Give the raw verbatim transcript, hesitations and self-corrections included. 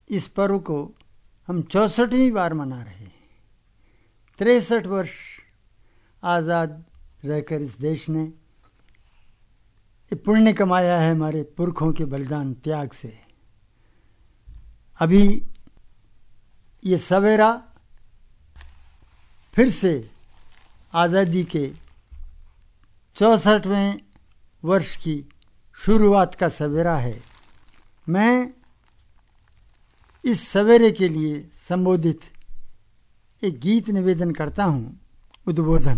इस पर्व को हम चौंसठवीं बार मना रहे हैं। तिरसठ वर्ष आज़ाद रहकर इस देश ने पुण्य कमाया है हमारे पुरखों के बलिदान त्याग से। अभी ये सवेरा फिर से आज़ादी के चौंसठवें वर्ष की शुरुआत का सवेरा है। मैं इस सवेरे के लिए संबोधित एक गीत निवेदन करता हूँ, उद्बोधन।